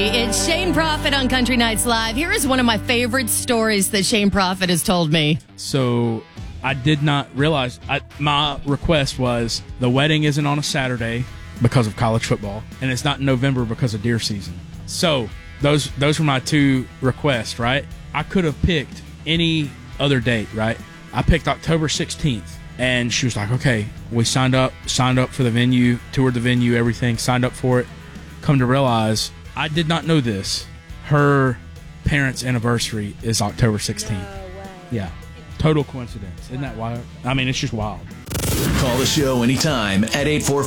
It's Shane Prophet on Country Nights Live. Here is one of my favorite stories that Shane Prophet has told me. So I did not realize, my request was the wedding isn't on a Saturday because of college football, and it's not in November because of deer season. So those were my two requests, right? I could have picked any other date, right? I picked October 16th, and she was like, okay, we signed up for the venue, toured the venue, everything, signed up for it. Come to realize, I did not know this. Her parents' anniversary is October 16th. No way. Yeah. Total coincidence. Isn't that wild? I mean, it's just wild. Call the show anytime at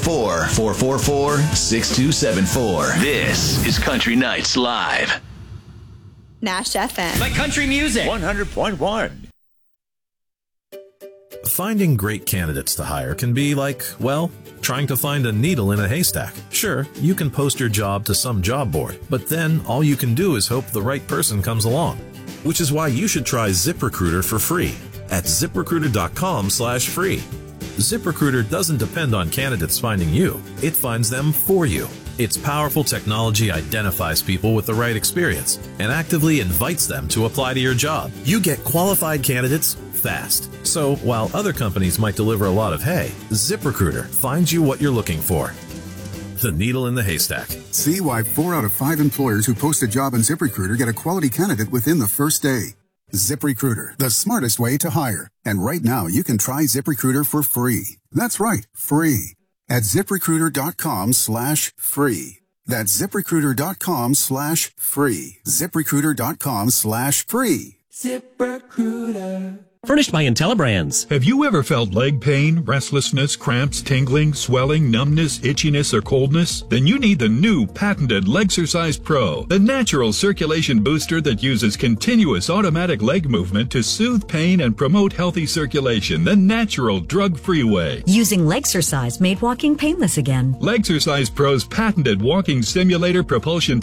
844-444-6274. This is Country Nights Live. Nash FM. Like country music. 100.1. Finding great candidates to hire can be like, well, trying to find a needle in a haystack. Sure, you can post your job to some job board, but then all you can do is hope the right person comes along. Which is why you should try ZipRecruiter for free at ZipRecruiter.com/free. ZipRecruiter doesn't depend on candidates finding you. It finds them for you. Its powerful technology identifies people with the right experience and actively invites them to apply to your job. You get qualified candidates fast. So while other companies might deliver a lot of hay, ZipRecruiter finds you what you're looking for. The needle in the haystack. See why 4 out of 5 employers who post a job on ZipRecruiter get a quality candidate within the first day. ZipRecruiter, the smartest way to hire. And right now, you can try ZipRecruiter for free. That's right, free. At ZipRecruiter.com/free. That's ZipRecruiter.com/free. ZipRecruiter.com/free. ZipRecruiter. Furnished by IntelliBrands. Have you ever felt leg pain, restlessness, cramps, tingling, swelling, numbness, itchiness, or coldness? Then you need the new patented Legsercise Pro, the natural circulation booster that uses continuous automatic leg movement to soothe pain and promote healthy circulation the natural drug-free way. Using Legsercise made walking painless again. Legsercise Pro's patented walking stimulator propulsion